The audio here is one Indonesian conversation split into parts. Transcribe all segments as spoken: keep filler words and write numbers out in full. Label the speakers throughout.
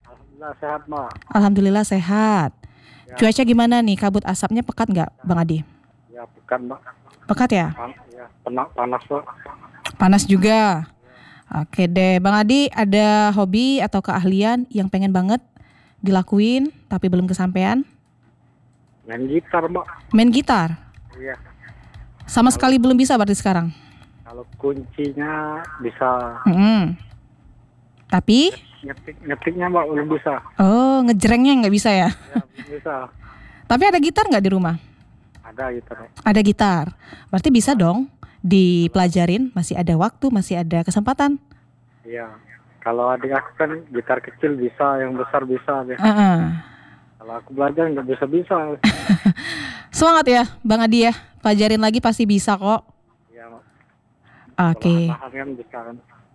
Speaker 1: Alhamdulillah sehat, Mbak.
Speaker 2: Alhamdulillah sehat.
Speaker 1: Ya,
Speaker 2: Cuaca gimana nih? Kabut asapnya pekat nggak, Bang Adi?
Speaker 1: ya pekan, Mbak.
Speaker 2: Pekat ya?
Speaker 1: Pan, ya, penak panas, Mbak.
Speaker 2: Panas juga. Oke deh, Bang Adi ada hobi atau keahlian yang pengen banget dilakuin tapi belum kesampaian?
Speaker 1: Main gitar, Mbak.
Speaker 2: Main gitar.
Speaker 1: Iya.
Speaker 2: Sama sekali belum bisa berarti sekarang.
Speaker 1: Kalau kuncinya bisa,
Speaker 2: Mm-mm. Tapi,
Speaker 1: ngetik ngetiknya, Mbak, belum bisa.
Speaker 2: oh ngejrengnya nggak bisa ya?
Speaker 1: Ya, belum bisa.
Speaker 2: Tapi ada gitar nggak di rumah?
Speaker 1: Ada gitar.
Speaker 2: Ada gitar. Berarti bisa dong dipelajarin. Masih ada waktu, masih ada kesempatan.
Speaker 1: Iya. Kalau adik aku kan gitar kecil bisa, yang besar bisa deh.
Speaker 2: Uh-uh.
Speaker 1: Kalau aku belajar nggak bisa bisa.
Speaker 2: Semangat ya, Bang Adi ya. Pelajarin lagi pasti bisa kok.
Speaker 1: Ya, Mbak.
Speaker 2: Oke.
Speaker 1: Lahan kan bisa kan.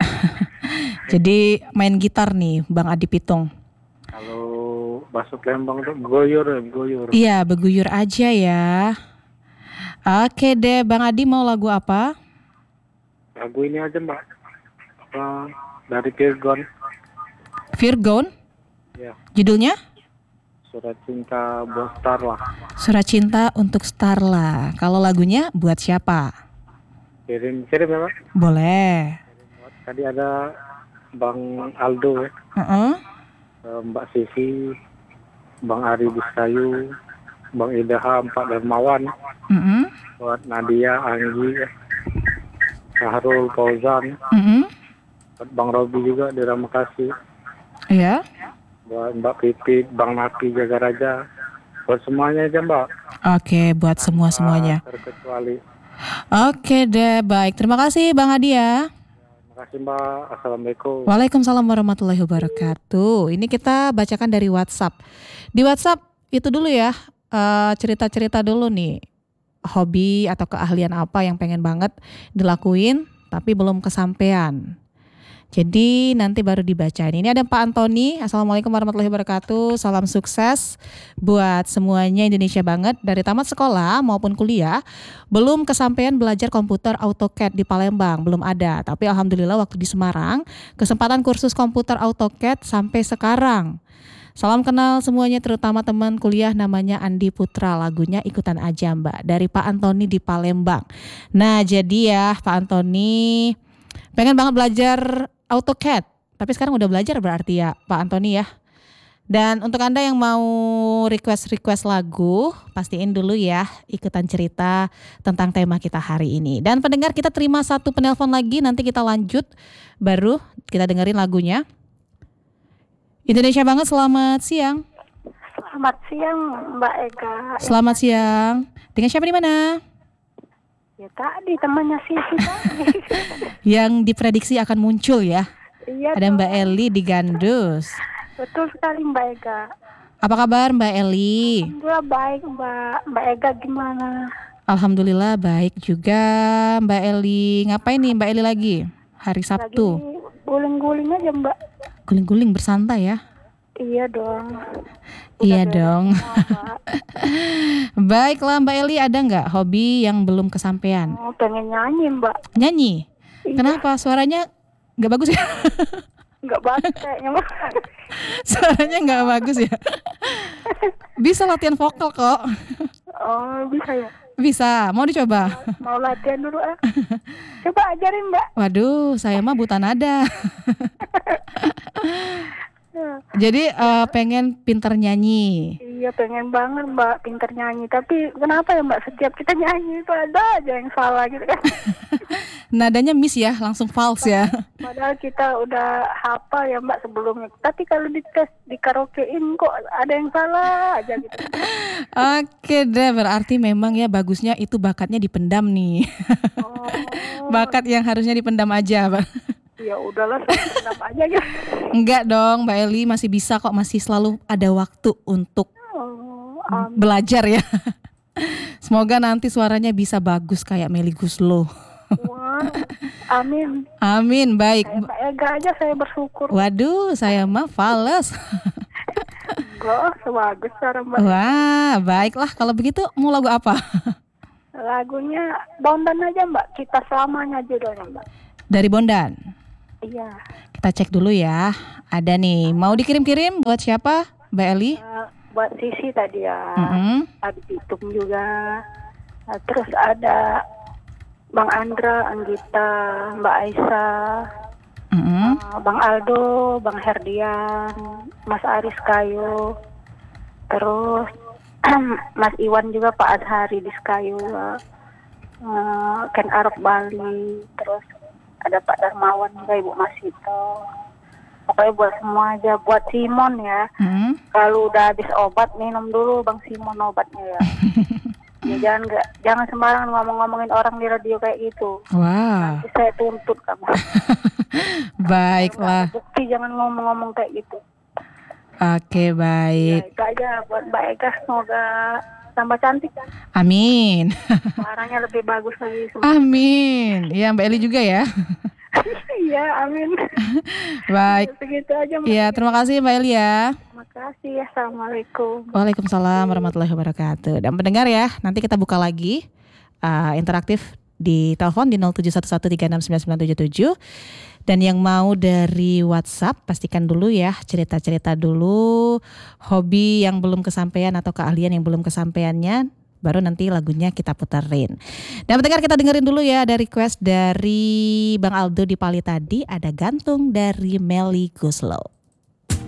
Speaker 2: Jadi main gitar nih, Bang Adi Pitung.
Speaker 1: Kalau masuk Lembang tuh goyor, ya, goyor.
Speaker 2: Iya, beguyur aja ya. Oke deh, Bang Adi mau lagu apa?
Speaker 1: Lagu ini aja, Mbak. Apa, dari Virgon.
Speaker 2: Virgon?
Speaker 1: Ya,
Speaker 2: Judulnya?
Speaker 1: Surat Cinta buat Starla.
Speaker 2: Surat Cinta untuk Starla. Kalau lagunya buat siapa?
Speaker 1: Kirim kirim ya, Pak.
Speaker 2: Boleh.
Speaker 1: Tadi ada Bang Aldo ya,
Speaker 2: Uh-uh.
Speaker 1: eh, Mbak Sisi, Bang Ari Bisayu, Bang Idaha, Pak Dermawan,
Speaker 2: Uh-uh.
Speaker 1: buat Nadia, Anggi, ya, Syahrul Fauzan,
Speaker 2: Uh-uh.
Speaker 1: buat Bang Robi juga di Ramakasih,
Speaker 2: Iya.
Speaker 1: buat Mbak Pipit, Bang Naki Jaga Raja, buat semuanya aja, Mbak.
Speaker 2: Oke, buat semua-semuanya.
Speaker 1: Ah, terkecuali.
Speaker 2: Oke deh, baik. Terima kasih Bang Adi ya.
Speaker 1: Terima kasih, Mbak. Assalamualaikum.
Speaker 2: Waalaikumsalam warahmatullahi wabarakatuh. Ini kita bacakan dari WhatsApp. Di WhatsApp itu dulu ya, eh, cerita-cerita dulu nih. Hobi atau keahlian apa yang pengen banget dilakuin tapi belum kesampaian. Jadi nanti baru dibacain. Ini ada Pak Antoni. Assalamualaikum warahmatullahi wabarakatuh. Salam sukses buat semuanya Indonesia banget. Dari tamat sekolah maupun kuliah belum kesampaian belajar komputer AutoCAD di Palembang. Belum ada. Tapi alhamdulillah waktu di Semarang kesempatan kursus komputer AutoCAD sampai sekarang. Salam kenal semuanya, terutama teman kuliah namanya Andi Putra. Lagunya ikutan aja Mbak. Dari Pak Antoni di Palembang. Nah jadi ya Pak Antoni pengen banget belajar AutoCAD, tapi sekarang udah belajar berarti ya Pak Antoni ya. Dan untuk Anda yang mau request-request lagu, pastiin dulu ya ikutan cerita tentang tema kita hari ini. Dan pendengar, kita terima satu penelpon lagi, nanti kita lanjut baru kita dengerin lagunya. Indonesia banget, selamat siang.
Speaker 3: Selamat siang Mbak Ega.
Speaker 2: Selamat siang. Dengan siapa di mana?
Speaker 3: Ya tadi temannya Sisi tadi.
Speaker 2: Yang diprediksi akan muncul ya.
Speaker 3: Iya.
Speaker 2: Ada
Speaker 3: dong.
Speaker 2: Mbak Eli di Gandus.
Speaker 3: Betul sekali Mbak Ega.
Speaker 2: Apa kabar Mbak Eli?
Speaker 3: Alhamdulillah baik Mbak. Mbak Ega gimana?
Speaker 2: Alhamdulillah baik juga Mbak Eli. Ngapain nih Mbak Eli lagi? Hari Sabtu.
Speaker 3: Lagi guling-guling aja Mbak.
Speaker 2: Guling-guling bersantai ya.
Speaker 3: Iya dong.
Speaker 2: Iya
Speaker 3: beres
Speaker 2: dong.
Speaker 3: semua, Mbak.
Speaker 2: Baiklah Mbak Eli, ada nggak hobi yang belum kesampaian?
Speaker 3: Oh, pengen nyanyi Mbak.
Speaker 2: Nyanyi.
Speaker 3: Iya.
Speaker 2: Kenapa suaranya nggak bagus ya?
Speaker 3: Nggak bagus kayaknya Mbak.
Speaker 2: Suaranya nggak bagus ya. Bisa latihan vokal kok.
Speaker 3: Oh bisa ya.
Speaker 2: Bisa. Mau dicoba?
Speaker 3: Mau latihan dulu ah. Coba ajarin Mbak.
Speaker 2: Waduh, saya mah buta nada. Jadi uh, pengen pinter nyanyi.
Speaker 3: Iya pengen banget Mbak pinter nyanyi. Tapi kenapa ya Mbak setiap kita nyanyi itu ada aja yang salah gitu kan.
Speaker 2: Nadanya miss ya, langsung false ya.
Speaker 3: Padahal kita udah hafal ya Mbak sebelumnya. Tapi kalau dites di karaokein kok ada yang salah aja gitu.
Speaker 2: Oke deh, berarti memang ya bagusnya itu bakatnya dipendam nih.
Speaker 3: Oh,
Speaker 2: Bakat yang harusnya dipendam aja, Pak.
Speaker 3: ya udahlah saya pendam aja ya.
Speaker 2: Enggak dong, Mbak Eli masih bisa kok, masih selalu ada waktu untuk
Speaker 3: Oh, amin.
Speaker 2: belajar ya. Semoga nanti suaranya bisa bagus kayak Melly Goeslaw.
Speaker 3: Wah, amin.
Speaker 2: Amin, baik.
Speaker 3: Kayak Mbak Ega aja saya bersyukur.
Speaker 2: Waduh, saya mah fales.
Speaker 3: Enggak, sebagus cara Mbak.
Speaker 2: Wah, baiklah kalau begitu mau lagu apa?
Speaker 3: Lagunya Bondan aja Mbak. Kita selamanya judulnya Mbak.
Speaker 2: Dari Bondan.
Speaker 3: Iya.
Speaker 2: Kita Kita cek dulu ya. Ada nih, mau dikirim-kirim buat siapa, Mbak Eli?
Speaker 3: Eh, buat Sisi tadi ya.
Speaker 2: Mm-mm.
Speaker 3: Ada Bitung juga. Nah, terus ada Bang Andra, Anggita, Mbak Aisyah,
Speaker 2: Mm-mm.
Speaker 3: eh, Bang Aldo, Bang Herdian, Mas Aris Kayu, terus Mas Iwan juga, Pak Azhari di Skayu, eh, Ken Arok Bali, terus ada Pak Darmawan juga, Ibu Masito. Pokoknya buat semua aja, buat Simon ya.
Speaker 2: Mm.
Speaker 3: Kalau udah habis obat minum dulu Bang Simon obatnya ya. Ya jangan nggak jangan sembarangan ngomong-ngomongin orang di radio kayak gitu.
Speaker 2: Wah,
Speaker 3: Nanti saya tuntut kamu.
Speaker 2: baiklah.
Speaker 3: Bukti jangan ngomong-ngomong kayak gitu.
Speaker 2: Oke,
Speaker 3: Ya,
Speaker 2: baik.
Speaker 3: itu aja buat Mbak Eka, semoga tambah cantik kan.
Speaker 2: Amin.
Speaker 3: Suaranya lebih bagus lagi.
Speaker 2: Amin. Ya, Mbak Eli juga ya.
Speaker 3: Iya, amin.
Speaker 2: Baik.
Speaker 3: Segitu aja Mbak.
Speaker 2: Ya, terima kasih Mbak Eli ya.
Speaker 3: Terima kasih ya. Assalamualaikum.
Speaker 2: Waalaikumsalam warahmatullahi wabarakatuh. Dan pendengar ya, nanti kita buka lagi uh, interaktif di telepon di nol tujuh satu satu tiga enam sembilan sembilan tujuh tujuh. Dan yang mau dari WhatsApp, pastikan dulu ya cerita-cerita dulu, hobi yang belum kesampaian atau keahlian yang belum kesampaiannya, baru nanti lagunya kita puterin. Dan pendengar, kita dengerin dulu ya, ada request dari Bang Aldo di Pali tadi, ada Gantung dari Melly Guslow.